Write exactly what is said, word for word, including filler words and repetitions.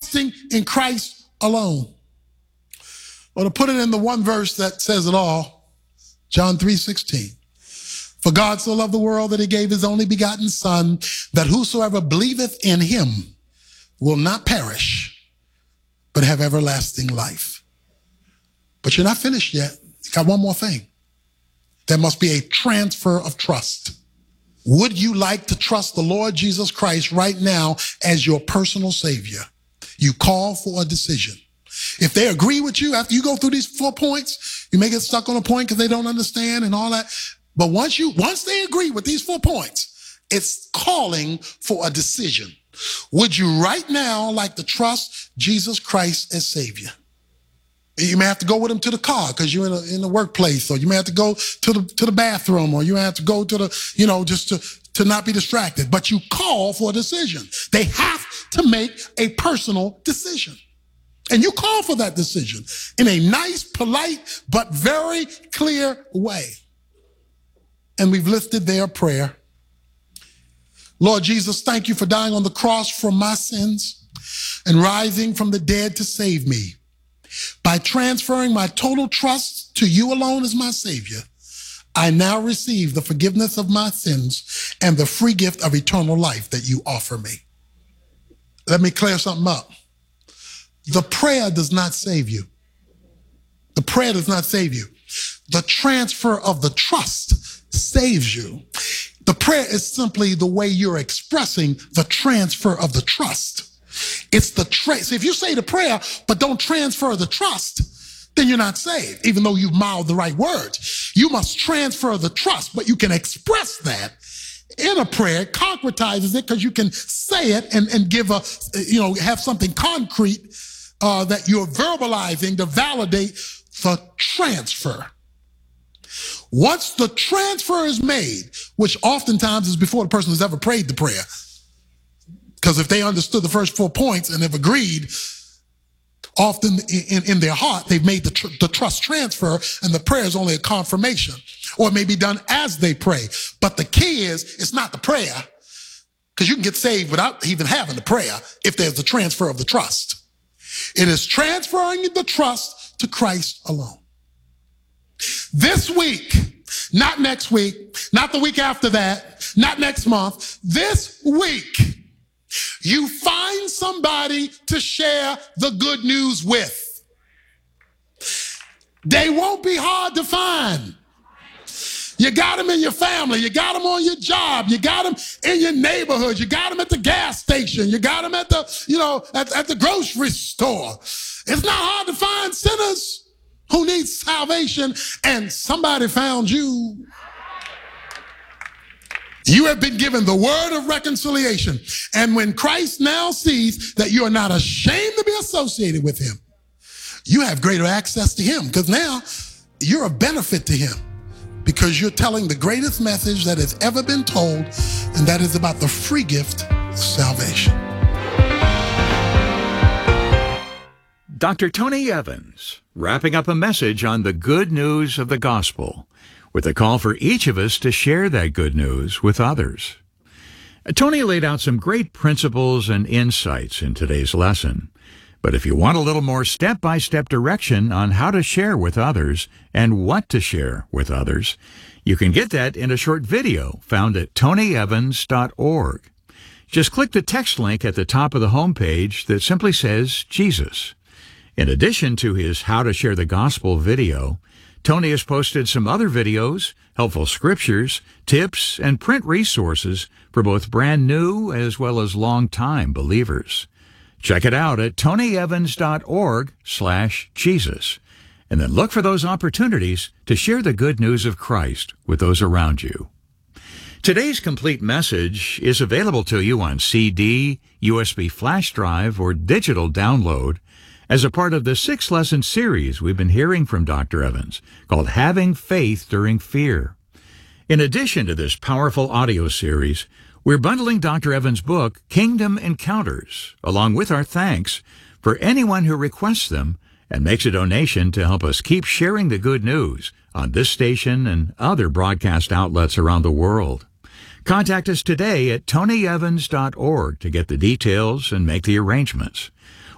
trusting in Christ alone. Well, to put it in the one verse that says it all, John three sixteen. For God so loved the world that he gave his only begotten Son, that whosoever believeth in him will not perish, but have everlasting life. But you're not finished yet. You got one more thing. There must be a transfer of trust. Would you like to trust the Lord Jesus Christ right now as your personal Savior? You call for a decision. If they agree with you after you go through these four points, you may get stuck on a point because they don't understand and all that. But once you, once they agree with these four points, it's calling for a decision. Would you right now like to trust Jesus Christ as Savior? You may have to go with him to the car because you're in, a, in the workplace, or you may have to go to the to the bathroom, or you may have to go to the, you know, just to, to not be distracted. But you call for a decision. They have to make a personal decision. And you call for that decision in a nice, polite, but very clear way. And we've lifted their prayer. Lord Jesus, thank you for dying on the cross for my sins and rising from the dead to save me. By transferring my total trust to you alone as my Savior, I now receive the forgiveness of my sins and the free gift of eternal life that you offer me. Let me clear something up. The prayer does not save you. The prayer does not save you. The transfer of the trust saves you. The prayer is simply the way you're expressing the transfer of the trust. It's the tra- so if you say the prayer but don't transfer the trust, then you're not saved, even though you've mouthed the right words. You must transfer the trust, but you can express that in a prayer. It concretizes it because you can say it and, and give a, you know, have something concrete uh, that you're verbalizing to validate the transfer. Once the transfer is made, which oftentimes is before the person has ever prayed the prayer, because if they understood the first four points and have agreed, often in, in their heart, they've made the, tr- the trust transfer, and the prayer is only a confirmation, or it may be done as they pray. But the key is, it's not the prayer, because you can get saved without even having the prayer if there's the transfer of the trust. It is transferring the trust to Christ alone. This week, not next week, not the week after that, not next month, this week, you find somebody to share the good news with. They won't be hard to find. You got them in your family. You got them on your job. You got them in your neighborhood. You got them at the gas station. You got them at the, you know, at, at the grocery store. It's not hard to find sinners who need salvation, and somebody found you. You have been given the word of reconciliation. And when Christ now sees that you are not ashamed to be associated with him, you have greater access to him, because now you're a benefit to him, because you're telling the greatest message that has ever been told, and that is about the free gift of salvation. Doctor Tony Evans, wrapping up a message on the good news of the gospel, with a call for each of us to share that good news with others. Tony laid out some great principles and insights in today's lesson. But if you want a little more step-by-step direction on how to share with others and what to share with others, you can get that in a short video found at tony evans dot org. Just click the text link at the top of the homepage that simply says Jesus. In addition to his How to Share the Gospel video, Tony has posted some other videos, helpful scriptures, tips, and print resources for both brand new as well as long-time believers. Check it out at tony evans dot org slash Jesus, and then look for those opportunities to share the good news of Christ with those around you. Today's complete message is available to you on C D, U S B flash drive, or digital download as a part of the six-lesson series we've been hearing from Doctor Evans called Having Faith During Fear. In addition to this powerful audio series, we're bundling Doctor Evans' book, Kingdom Encounters, along with our thanks for anyone who requests them and makes a donation to help us keep sharing the good news on this station and other broadcast outlets around the world. Contact us today at tony evans dot org to get the details and make the arrangements.